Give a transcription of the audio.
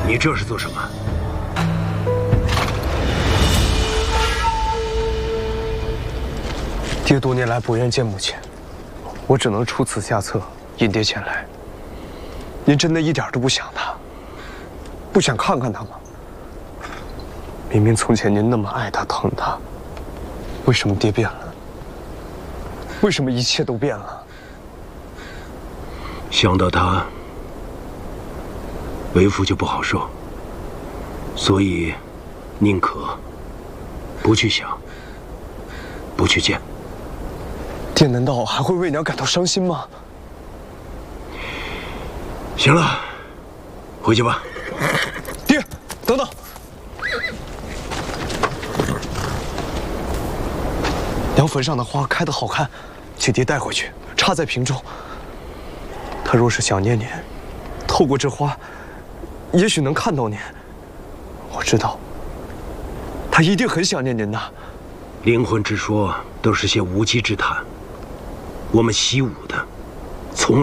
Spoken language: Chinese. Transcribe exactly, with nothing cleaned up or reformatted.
你这是做什么？ 爹多年来不愿见母亲，我只能出此下策，引爹前来。您真的一点都不想她，不想看看她吗？明明从前您那么爱她、疼她，为什么爹变了？为什么一切都变了？ 想到她，为父就不好受，所以宁可不去想，不去见。 爹难道还会为娘感到伤心吗？ 行了，回去吧。 爹，等等。娘坟上的花开得好看，请爹带回去，插在瓶中。她若是想念您，透过这花，也许能看到您。我知道，她一定很想念您的。 灵魂之说都是些无稽之谈，我们习武的，从来。